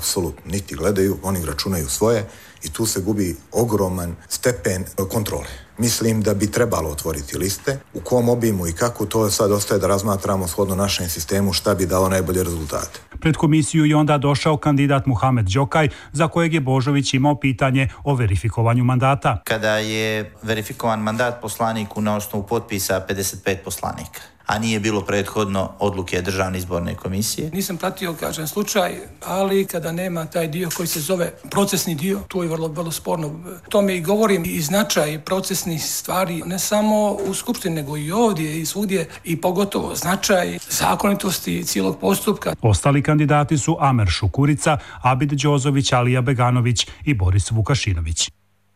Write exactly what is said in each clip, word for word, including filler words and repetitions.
apsolutno, niti gledaju, oni računaju svoje i tu se gubi ogroman stepen kontrole. Mislim da bi trebalo otvoriti liste, u kom obimu i kako, to sad ostaje da razmatramo shodno našem sistemu šta bi dalo najbolje rezultate. Pred komisiju je onda došao kandidat Muhamed Đokaj, za kojeg je Božović imao pitanje o verifikovanju mandata. Kada je verifikovan mandat poslaniku na osnovu potpisa pedeset pet poslanika, a nije bilo prethodno odluke Državne izborne komisije. Nisam pratio, kažem, slučaj, ali kada nema taj dio koji se zove procesni dio, to je vrlo, vrlo sporno. To mi govorim i značaj procesnih stvari, ne samo u Skupštini, nego i ovdje i svugdje, i pogotovo značaj zakonitosti cijelog postupka. Ostali kandidati su Amer Šukurica, Abid Đozović, Alija Beganović i Boris Vukašinović.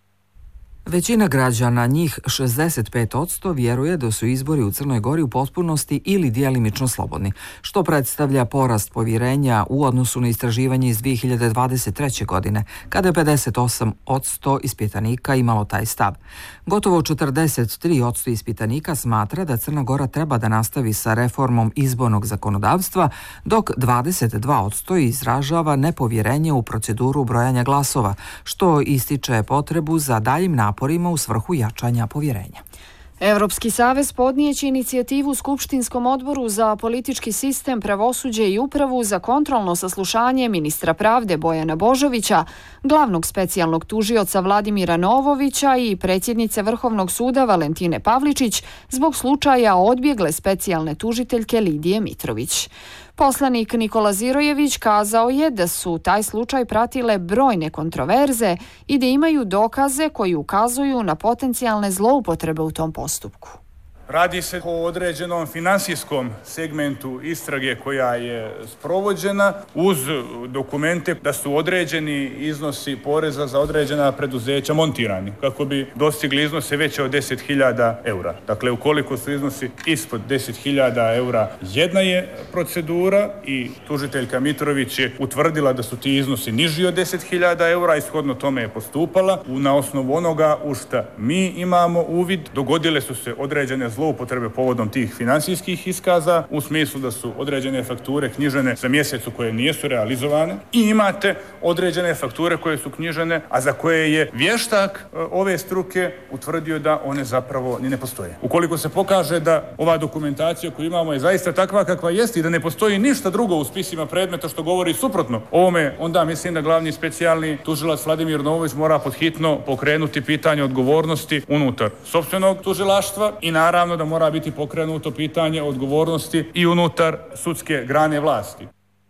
Većina građana, njih šezdeset pet posto, vjeruje da su izbori u Crnoj Gori u potpunosti ili djelimično slobodni, što predstavlja porast povjerenja u odnosu na istraživanje iz dvije hiljade dvadeset treće. godine, kada je pedeset osam posto ispitanika imalo taj stav. Gotovo četrdeset tri posto ispitanika smatra da Crna Gora treba da nastavi sa reformom izbornog zakonodavstva, dok dvadeset dva posto izražava nepovjerenje u proceduru brojanja glasova, što ističe potrebu za daljim naporima u svrhu jačanja povjerenja. Evropski savez podnijeće inicijativu Skupštinskom odboru za politički sistem, pravosuđe i upravu za kontrolno saslušanje ministra pravde Bojana Božovića, glavnog specijalnog tužioca Vladimira Novovića i predsjednice Vrhovnog suda Valentine Pavličić zbog slučaja odbjegle specijalne tužiteljke Lidije Mitrović. Poslanik Nikola Zirojević kazao je da su taj slučaj pratile brojne kontroverze i da imaju dokaze koji ukazuju na potencijalne zloupotrebe u tom postupku. Radi se o određenom finansijskom segmentu istrage koja je sprovođena uz dokumente da su određeni iznosi poreza za određena preduzeća montirani kako bi dostigli iznose veće od deset hiljada eura. Dakle, ukoliko su iznosi ispod deset hiljada eura, jedna je procedura i tužiteljka Mitrović je utvrdila da su ti iznosi niži od deset hiljada eura i shodno tome je postupala. Na osnovu onoga u šta mi imamo uvid, dogodile su se određene zloupotrebe povodom tih finansijskih iskaza u smislu da su određene fakture knjižene za mjesecu koje nisu realizovane i imate određene fakture koje su knjižene, a za koje je vještak ove struke utvrdio da one zapravo ni ne postoje. Ukoliko se pokaže da ova dokumentacija koju imamo je zaista takva kakva jeste i da ne postoji ništa drugo u spisima predmeta što govori suprotno ovome, onda mislim da glavni specijalni tužilac Vladimir Novović mora podhitno pokrenuti pitanje odgovornosti unutar sopstvenog tužilaštva i naravno da mora biti pokrenuto pitanje odgovornosti i unutar sudske grane vlasti.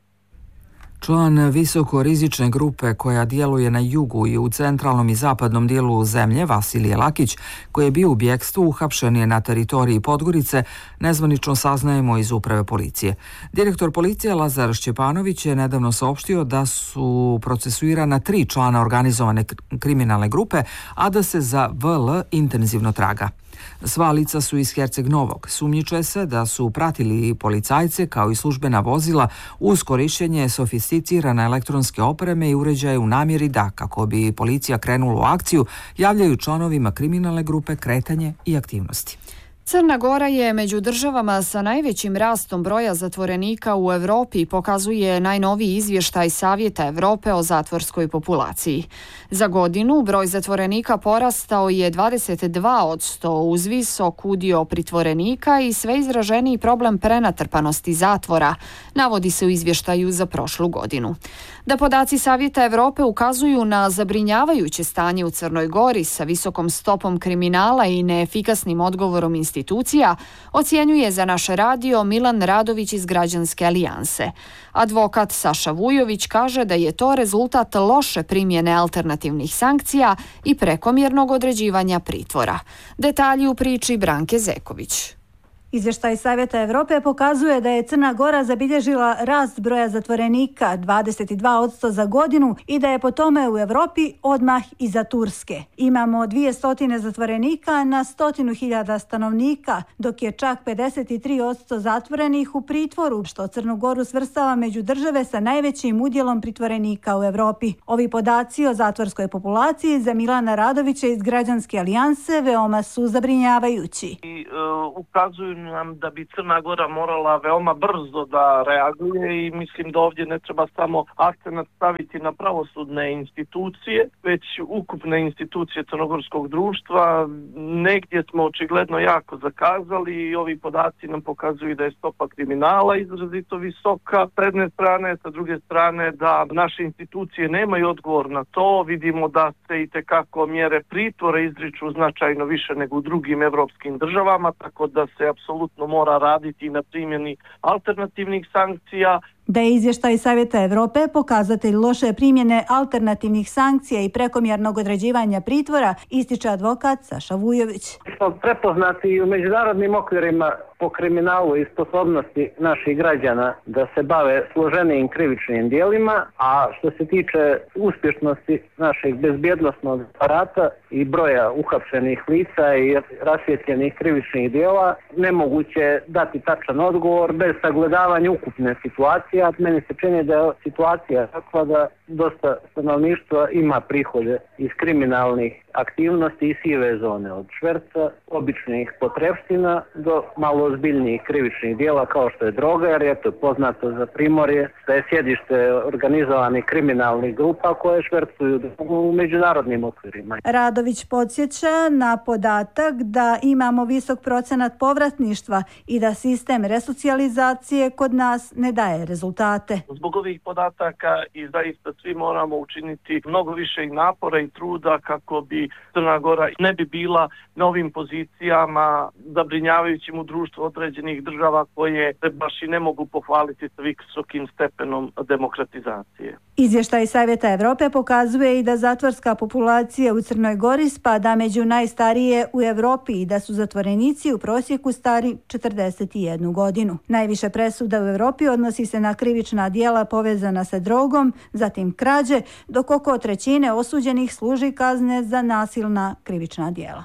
Član visokorizične grupe koja djeluje na jugu i u centralnom i zapadnom dijelu zemlje, Vasilije Lakić, koji je bio u bjekstvu, uhapšen je na teritoriji Podgorice, nezvanično saznajemo iz uprave policije. Direktor policije Lazar Šćepanović je nedavno saopštio da su procesuirana tri člana organizovane kriminalne grupe, a da se za V L intenzivno traga. Sva lica su iz Herceg Novog. Sumnjičuje se da su pratili policajce kao i službena vozila uz korištenje sofisticirane elektronske opreme i uređaje u namjeri da, kako bi policija krenula u akciju, javljaju članovima kriminalne grupe kretanje i aktivnosti. Crna Gora je među državama sa najvećim rastom broja zatvorenika u Europi, pokazuje najnoviji izvještaj Savjeta Europe o zatvorskoj populaciji. Za godinu broj zatvorenika porastao je dvadeset dva posto uz visok udio pritvorenika i sve izraženiji problem prenatrpanosti zatvora, navodi se u izvještaju za prošlu godinu. Da podaci Savjeta Europe ukazuju na zabrinjavajuće stanje u Crnoj Gori sa visokom stopom kriminala i neefikasnim odgovorom institucija, ocjenjuje za naš radio Milan Radović iz Građanske alijanse. Advokat Saša Vujović kaže da je to rezultat loše primjene alternativnih sankcija i prekomjernog određivanja pritvora. Detalji u priči Branke Zeković. Izvještaj Savjeta Europe pokazuje da je Crna Gora zabilježila rast broja zatvorenika dvadeset dva posto za godinu i da je po tome u Europi odmah iza Turske. Imamo dvjesto zatvorenika na stotinu hiljada stanovnika, dok je čak pedeset tri posto zatvorenih u pritvoru, što Crnu Goru svrstava među države sa najvećim udjelom pritvorenika u Europi. Ovi podaci o zatvorskoj populaciji za Milana Radovića iz Građanske alijanse veoma su zabrinjavajući. I uh, ukazuju čini nam da bi Crna Gora morala veoma brzo da reaguje i mislim da ovdje ne treba samo akcenat staviti na pravosudne institucije, već ukupne institucije crnogorskog društva. Negdje smo očigledno jako zakazali i ovi podaci nam pokazuju da je stopa kriminala izrazito visoka s jedne strane, sa druge strane da naše institucije nemaju odgovor na to. Vidimo da se i tekako mjere pritvora izriču značajno više nego u drugim evropskim državama, tako da se apsolutno mora raditi na primjeni alternativnih sankcija. Da je izvještaj Savjeta Evrope pokazatelj loše primjene alternativnih sankcija i prekomjernog određivanja pritvora, ističe advokat Saša Vujović. Smo prepoznati i u međunarodnim okvirima po kriminalu i sposobnosti naših građana da se bave složenijim krivičnim djelima, a što se tiče uspješnosti našeg bezbjednosnog aparata i broja uhapšenih lica i rasvijetljenih krivičnih djela, nemoguće je dati tačan odgovor bez sagledavanja ukupne situacije. Meni se čini da je situacija takva da dosta stanovništva ima prihode iz kriminalnih aktivnosti i sive zone, od šverca, običnih potrepština do malo ozbiljnijih krivičnih dijela kao što je droga, jer je to poznato za Primorje da je sjedište organizovanih kriminalnih grupa koje švercuju u međunarodnim okvirima. Radović podsjeća na podatak da imamo visok procenat povratništva i da sistem resocijalizacije kod nas ne daje rezultate. Zbog ovih podataka i zaista svi moramo učiniti mnogo više i napora i truda kako bi Crna Gora ne bi bila na ovim pozicijama zabrinjavajućim u društvu određenih država koje se baš i ne mogu pohvaliti sa visokim stepenom demokratizacije. Izvještaj Savjeta Evrope pokazuje i da zatvorska populacija u Crnoj Gori spada među najstarije u Europi i da su zatvorenici u prosjeku stari četrdeset jednu godinu. Najviše presuda u Europi odnosi se na krivična djela povezana sa drogom, zatim krađe, dok oko trećine osuđenih služi kazne za nasilna krivična djela.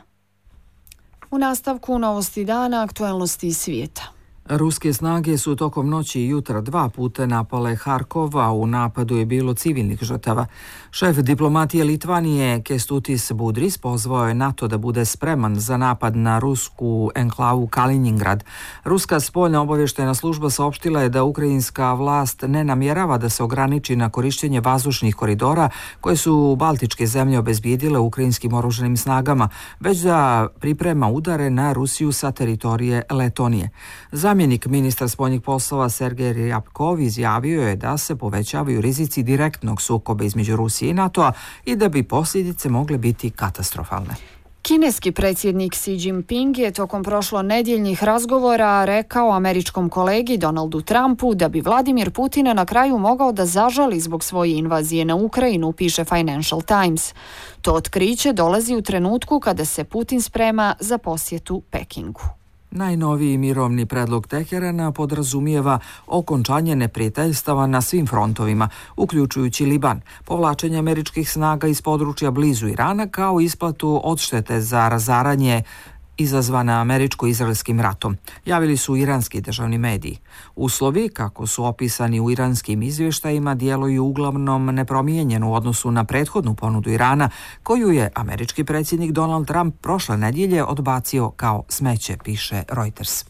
U nastavku novosti dana, aktualnosti svijeta. Ruske snage su tokom noći i jutra dva puta napale Harkov, a u napadu je bilo civilnih žrtava. Šef diplomatije Litvanije Kestutis Budris pozvao je NATO da bude spreman za napad na rusku enklavu Kaliningrad. Ruska spoljna obavještajna služba saopštila je da ukrajinska vlast ne namjerava da se ograniči na korištenje vazdušnih koridora koje su baltičke zemlje obezbijedile ukrajinskim oružanim snagama, već da priprema udare na Rusiju sa teritorije Letonije. Zamjenik ministra spoljnih poslova Sergej Ryabkov izjavio je da se povećavaju rizici direktnog sukoba između Rusije i NATO-a i da bi posljedice mogle biti katastrofalne. Kineski predsjednik Xi Jinping je tokom prošlo nedjeljnih razgovora rekao američkom kolegi Donaldu Trumpu da bi Vladimir Putin na kraju mogao da zažali zbog svoje invazije na Ukrajinu, piše Financial Times. To otkriće dolazi u trenutku kada se Putin sprema za posjetu Pekingu. Najnoviji mirovni predlog Teherana podrazumijeva okončanje neprijateljstava na svim frontovima, uključujući Liban, povlačenje američkih snaga iz područja blizu Irana kao isplatu odštete za razaranje izazvana američko-izraelskim ratom, javili su iranski državni mediji. Uslovi, kako su opisani u iranskim izvještajima, djeluju uglavnom nepromijenjeno u odnosu na prethodnu ponudu Irana, koju je američki predsjednik Donald Trump prošle nedjelje odbacio kao smeće, piše Reuters.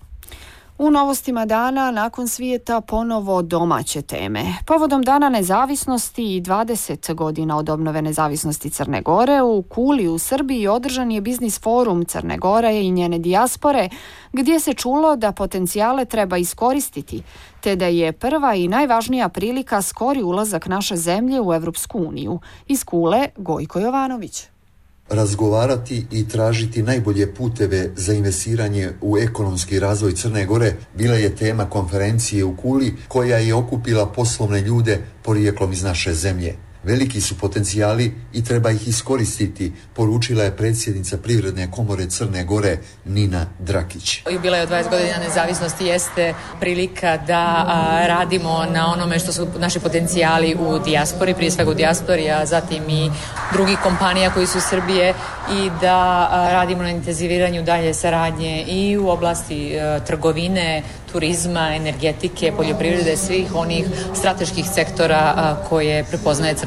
U novostima dana nakon svijeta ponovo domaće teme. Povodom Dana nezavisnosti i dvadeset godina od obnove nezavisnosti Crne Gore, u Kuli u Srbiji održan je biznis forum Crne Gore i njene dijaspore, gdje se čulo da potencijale treba iskoristiti, te da je prva i najvažnija prilika skori ulazak naše zemlje u Europsku uniju. Iz Kule, Gojko Jovanović. Razgovarati i tražiti najbolje puteve za investiranje u ekonomski razvoj Crne Gore bila je tema konferencije u Kuli koja je okupila poslovne ljude porijeklom iz naše zemlje. Veliki su potencijali i treba ih iskoristiti, poručila je predsjednica Privredne komore Crne Gore Nina Drakić. Jubilej od dvadeset godina nezavisnosti jeste prilika da a, radimo na onome što su naši potencijali u dijaspori, prije svega u dijaspori, a zatim i drugih kompanija koji su iz Srbije i da a, radimo na intenziviranju dalje saradnje i u oblasti a, trgovine, turizma, energetike, poljoprivrede, svih onih strateških sektora a, koje prepoznaje Crna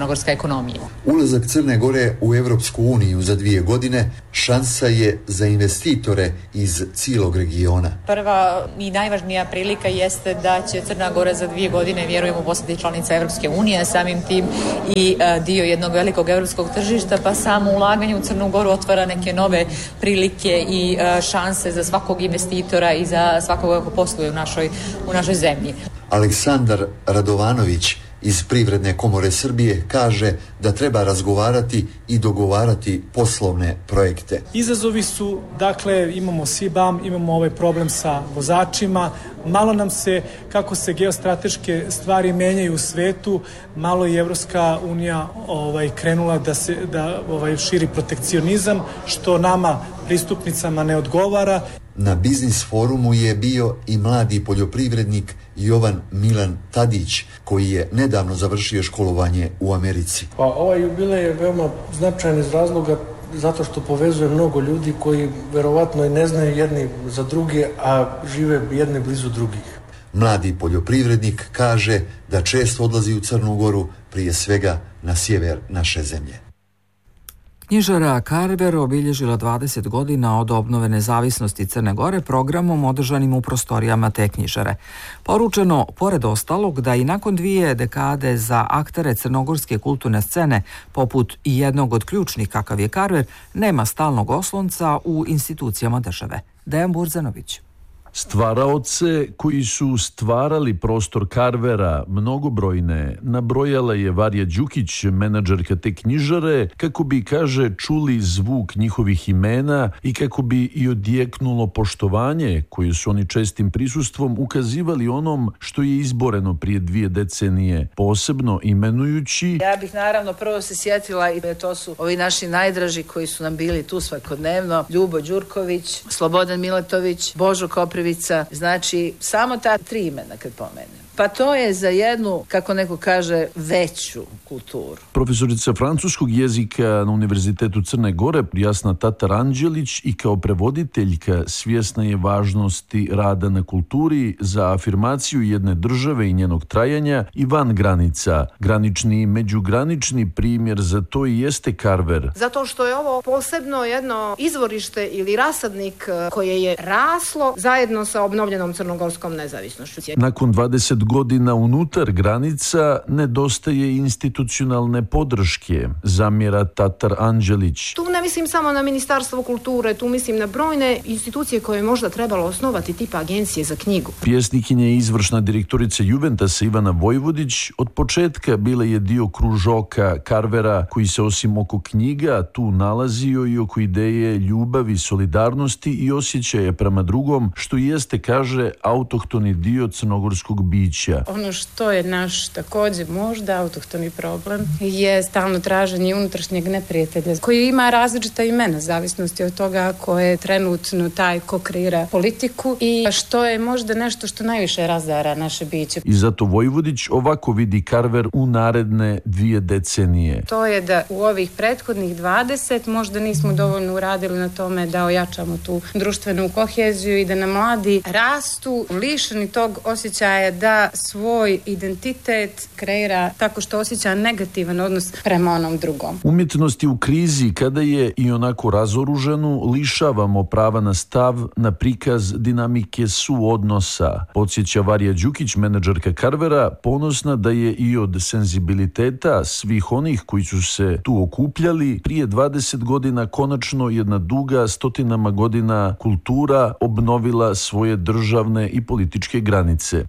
crnogorska ekonomija. Ulazak Crne Gore u Evropsku uniju za dvije godine šansa je za investitore iz cijelog regiona. Prva i najvažnija prilika jeste da će Crna Gora za dvije godine, vjerujemo, postati članica Evropske unije, samim tim i dio jednog velikog evropskog tržišta, pa samo ulaganje u Crnu Goru otvara neke nove prilike i šanse za svakog investitora i za svakoga ko posluje u našoj, u našoj zemlji. Aleksandar Radovanović iz Privredne komore Srbije kaže da treba razgovarati i dogovarati poslovne projekte. Izazovi su, dakle, imamo S I B A M, imamo ovaj problem sa vozačima, malo nam se, kako se geostrateške stvari menjaju u svetu, malo je Evropska unija ovaj, krenula da se da ovaj, širi protekcionizam, što nama pristupnicama ne odgovara. Na biznis forumu je bio i mladi poljoprivrednik Jovan Milan Tadić, koji je nedavno završio školovanje u Americi. Pa ovaj jubilej je veoma značajan iz razloga zato što povezuje mnogo ljudi koji verovatno i ne znaju jedni za druge, a žive jedni blizu drugih. Mladi poljoprivrednik kaže da često odlazi u Crnu Goru, prije svega na sjever naše zemlje. Knjižara Carver obilježila dvadeset godina od obnove nezavisnosti Crne Gore programom održanim u prostorijama te knjižare. Poručeno, pored ostalog, da i nakon dvije dekade za aktere crnogorske kulturne scene, poput i jednog od ključnih kakav je Carver, nema stalnog oslonca u institucijama države. Dejan Burzanović. Stvaraoce koji su stvarali prostor Carvera mnogobrojne nabrojala je Varja Đukić, menadžerka te knjižare, kako bi, kaže, čuli zvuk njihovih imena i kako bi i odjeknulo poštovanje koje su oni čestim prisustvom ukazivali onom što je izboreno prije dvije decenije, posebno imenujući... Ja bih naravno prvo se sjetila i to su ovi naši najdraži koji su nam bili tu svakodnevno, Ljubo Đurković, Slobodan Miletović, Božo Koprivić. Znači, samo ta tri imena kad pomenem. Pa to je za jednu, kako neko kaže, veću kulturu. Profesorica francuskog jezika na Univerzitetu Crne Gore, Jasna Tatar Anđelić, i kao prevoditeljka svjesna je važnosti rada na kulturi za afirmaciju jedne države i njenog trajanja i van granica. Granični i međugranični primjer za to i jeste Carver. Zato što je ovo posebno jedno izvorište ili rasadnik koje je raslo zajedno sa obnovljenom crnogorskom nezavisnošću. Nakon dvadeset godina unutar granica nedostaje institucionalne podrške, zamjera Tatar Anđelić. Tu ne mislim samo na Ministarstvo kulture, tu mislim na brojne institucije koje je možda trebalo osnovati, tipa agencije za knjigu. Pjesnikinja i izvršna direktorica Juventasa Ivana Vojvodić od početka bila je dio kružoka Carvera, koji se osim oko knjiga tu nalazio i oko ideje ljubavi, solidarnosti i osjećaja prema drugom, što jeste, kaže, autohtoni dio crnogorskog bića. Ono što je naš također možda autohtoni problem je stalno traženje unutrašnjeg neprijatelja koji ima različita imena zavisnosti od toga ko je trenutno taj ko kreira politiku i što je možda nešto što najviše razara naše biće. I zato Vojvodić ovako vidi Carver u naredne dvije decenije. To je da u ovih prethodnih dvadeset možda nismo dovoljno uradili na tome da ojačamo tu društvenu koheziju i da nam mladi rastu lišeni tog osjećaja da svoj identitet kreira tako što osjeća negativan odnos prema onom drugom. Umjetnost je u krizi kada je i onako razoruženu lišavamo prava na stav, na prikaz dinamike suodnosa. Podsjeća Varja Đukić, menadžerka Carvera, ponosna da je i od senzibiliteta svih onih koji su se tu okupljali prije dvadeset godina konačno jedna duga stotinama godina kultura obnovila svoje državne i političke granice.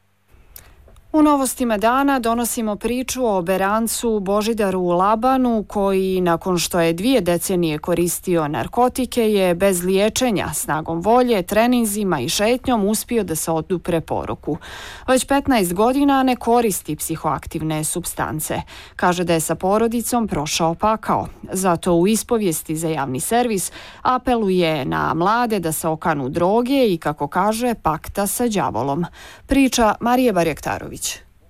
U novostima dana donosimo priču o Berancu Božidaru Labanu koji nakon što je dvije decenije koristio narkotike je bez liječenja, snagom volje, treninzima i šetnjom uspio da se odupre poroku. Već petnaest godina ne koristi psihoaktivne supstance. Kaže da je sa porodicom prošao pakao. Zato u ispovijesti za javni servis apeluje na mlade da se okanu droge i, kako kaže, pakta sa đavolom. Priča Marije Barjaktarović.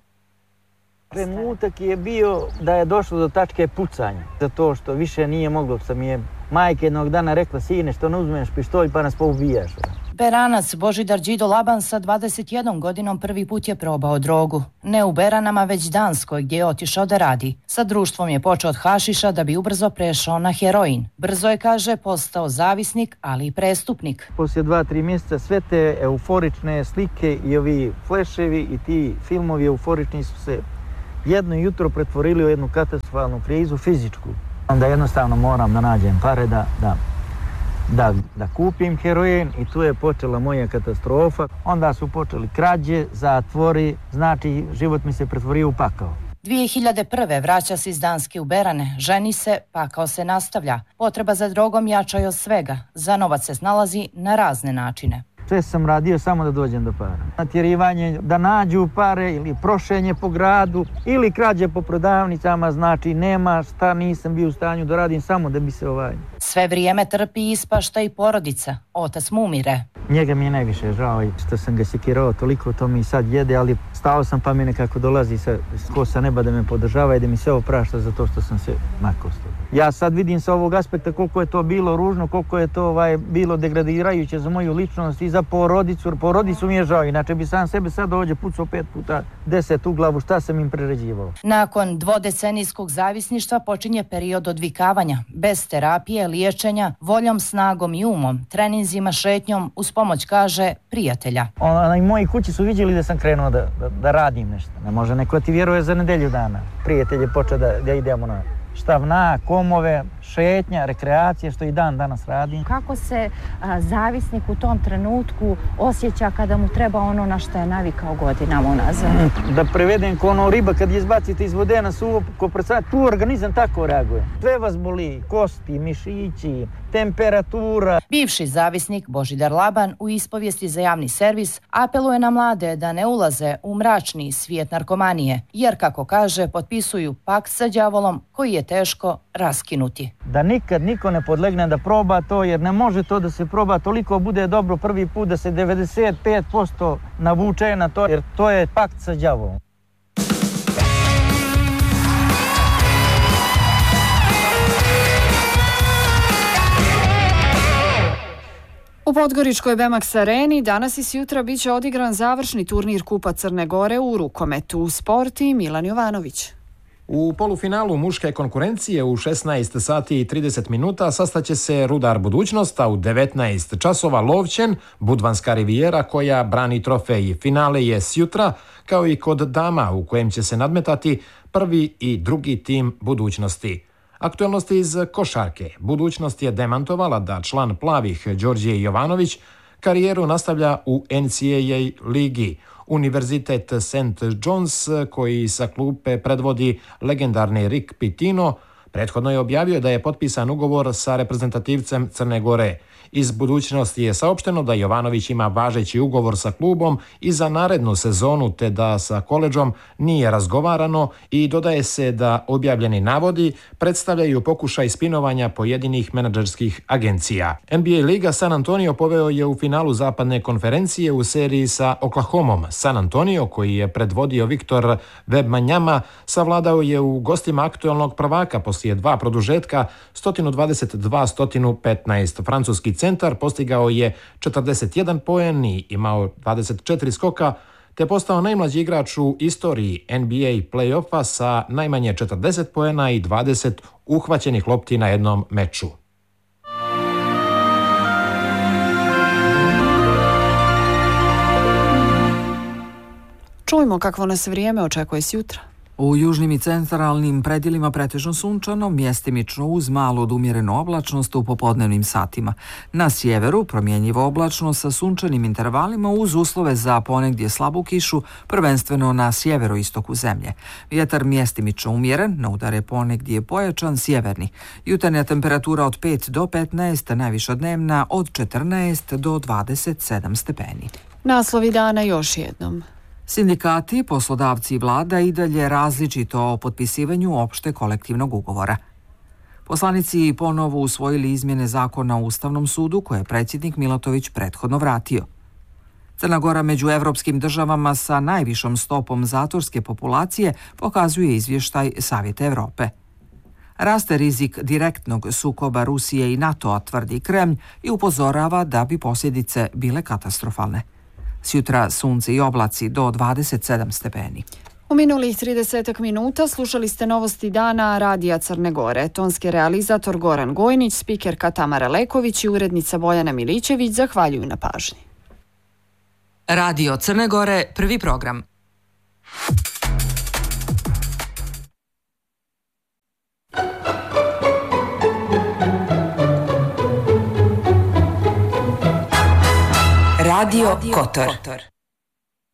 Trenutak je bio da je došlo do tačke pucanja, zato što više nije moglo, sam je majka jednog dana rekla, sine, što ne uzmeš pištolj pa nas poubijaš. Beranac Božidar Đido Laban sa dvadeset jednom godinom prvi put je probao drogu. Ne u Beranama, već Danskoj gdje je otišao da radi. Sa društvom je počeo od hašiša da bi ubrzo prešao na heroin. Brzo je, kaže, postao zavisnik, ali i prestupnik. Poslije dva, tri mjeseca sve te euforične slike i ovi fleševi i ti filmovi euforični su se jedno jutro pretvorili u jednu katastrofalnu krizu fizičku. Onda jednostavno moram da nađem pare da, da, da, da kupim heroin i tu je počela moja katastrofa. Onda su počeli krađe, zatvori, znači život mi se pretvorio u pakao. dvije hiljade prve. vraća se iz Danske u Berane, ženi se, pakao se nastavlja. Potreba za drogom jača je od svega. Za novac se snalazi na razne načine. Sve sam radio samo da dođem do para. Natjerivanje da nađu pare ili prošenje po gradu ili krađe po prodavnicama, znači nema šta nisam bio u stanju da radim samo da bi se ovaj... Sve vrijeme trpi ispašta i porodica. Otac mu umire. Njega mi je najviše žao i što sam ga sekirao toliko, to mi sad jede, ali stao sam pa mi nekako dolazi sa, ko sa neba da me podržava i da mi se ovo prašta za to što sam se makao. Ja sad vidim sa ovog aspekta koliko je to bilo ružno, koliko je to ovaj, bilo degradirajuće za moju ličnost i za porodicu. Porodicu mi je žao, inače bi sam sebe sad ovdje pucao pet puta deset u glavu, šta sam im preređivao. Nakon dvodecenijskog zavisništva počinje period odvikavanja, bez terapije, liječenja, voljom, snagom i umom, treninzima, šetnjom, uz pomoć, kaže, prijatelja. Ona, i moji kući su vidjeli da sam krenuo da, da, da radim nešto. Ne može neko ti vjeruje za nedelju dana. Prijatelj je počeo da, da idemo na štavna, komove, šetnja, rekreacije, što i dan danas radim. Kako se a, zavisnik u tom trenutku osjeća kada mu treba ono na što je navikao godinama unazad? Da prevedem ko ono riba kad je izbacite iz vode na suvo, ko predsad, tu organizam tako reaguje. Sve vas boli, kosti, mišići, temperatura. Bivši zavisnik Božidar Laban u ispovijesti za javni servis apeluje na mlade da ne ulaze u mračni svijet narkomanije, jer, kako kaže, potpisuju pakt sa đavolom koji je teško raskinuti. Da nikad niko ne podlegne da proba to, jer ne može to da se proba, toliko bude dobro prvi put da se devedeset pet posto navuče na to, jer to je pakt sa đavolom. U Podgoričkoj Bemax areni danas i sutra biće odigran završni turnir Kupa Crne Gore u rukometu. Sport i Milan Jovanović. U polufinalu muške konkurencije u šesnaest sati i trideset minuta sastaće se Rudar Budućnost, a u devetnaest časova Lovćen, Budvanska rivijera koja brani trofej. Finale je sjutra, kao i kod dama u kojem će se nadmetati prvi i drugi tim Budućnosti. Aktualnosti iz košarke. Budućnost je demantovala da član plavih Đorđe Jovanović karijeru nastavlja u N C A A ligi. Univerzitet Saint John's, koji sa klupe predvodi legendarni Rick Pitino, prethodno je objavio da je potpisan ugovor sa reprezentativcem Crne Gore. Iz Budućnosti je saopšteno da Jovanović ima važeći ugovor sa klubom i za narednu sezonu, te da sa koledžom nije razgovarano, i dodaje se da objavljeni navodi predstavljaju pokušaj spinovanja pojedinih menadžerskih agencija. N B A liga San Antonio poveo je u finalu zapadne konferencije u seriji sa Oklahomom. San Antonio, koji je predvodio Viktor Wembanyama, savladao je u gostima aktualnog prvaka poslije dva produžetka sto dvadeset dva sto petnaest. Francuski centar postigao je četrdeset jedan poen i imao dvadeset četiri skoka, te postao najmlađi igrač u istoriji N B A play-offa sa najmanje četrdeset poena i dvadeset uhvaćenih lopti na jednom meču. Čujmo kakvo nas vrijeme očekuje sutra. U južnim i centralnim predjelima pretežno sunčano, mjestimično uz malo od umjerenu oblačnost u popodnevnim satima. Na sjeveru promjenjivo oblačno sa sunčanim intervalima uz uslove za ponegdje slabu kišu, prvenstveno na sjeveroistoku zemlje. Vjetar mjestimično umjeren, na udare ponegdje pojačan sjeverni. Jutarnja temperatura od pet do petnaest, najviša dnevna od četrnaest do dvadeset sedam stepeni. Naslovi dana još jednom. Sindikati, poslodavci i vlada i dalje različito o potpisivanju opšte kolektivnog ugovora. Poslanici ponovo usvojili izmjene zakona o Ustavnom sudu koje je predsjednik Milatović prethodno vratio. Crna Gora među evropskim državama sa najvišom stopom zatvorske populacije, pokazuje izvještaj Savjeta Evrope. Raste rizik direktnog sukoba Rusije i NATO-a, tvrdi Kremlj, i upozorava da bi posljedice bile katastrofalne. Sjutra sunce i oblaci do dvadeset sedam stepeni. U minulih trideset minuta slušali ste novosti dana Radija Crne Gore. Tonski realizator Goran Gojnić, spikerka Tamara Leković i urednica Bojana Milićević zahvaljuju na pažnji. Radio Crne Gore, prvi program. Radio Kotor.